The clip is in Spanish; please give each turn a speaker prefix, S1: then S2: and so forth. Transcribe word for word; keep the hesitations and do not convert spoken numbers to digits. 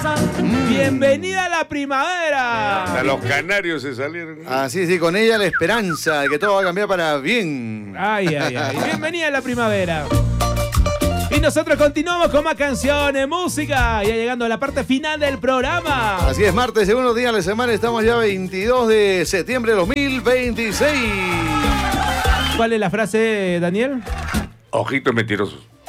S1: Mm. Bienvenida a la primavera.
S2: Hasta los canarios se salieron.
S3: Ah, sí, sí, con ella la esperanza de que todo va a cambiar para bien.
S1: Ay, ay, ay. Bienvenida a la primavera. Y nosotros continuamos con más canciones, música, ya llegando a la parte final del programa.
S3: Así es, martes, segundo día de la semana, estamos ya veintidós de septiembre de dos mil veintiséis.
S1: ¿Cuál es la frase, Daniel?
S2: Ojitos mentirosos.